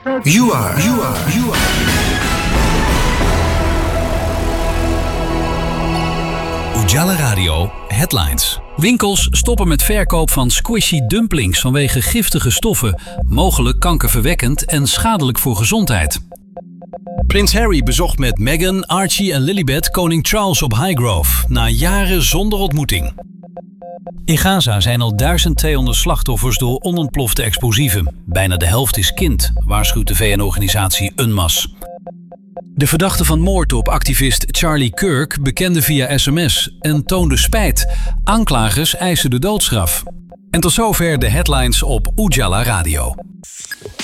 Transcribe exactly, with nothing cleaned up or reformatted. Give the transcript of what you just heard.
You are, you are, you are. Ujala Radio Headlines. Winkels stoppen met verkoop van squishy dumplings vanwege giftige stoffen, mogelijk kankerverwekkend en schadelijk voor gezondheid. Prins Harry bezocht met Meghan, Archie en Lilibet koning Charles op Highgrove, na jaren zonder ontmoeting. In Gaza zijn al duizend tweehonderd slachtoffers door onontplofte explosieven. Bijna de helft is kind, waarschuwt de V N-organisatie UNMAS. De verdachte van moord op activist Charlie Kirk bekende via sms en toonde spijt. Aanklagers eisen de doodstraf. En tot zover de headlines op Ujala Radio.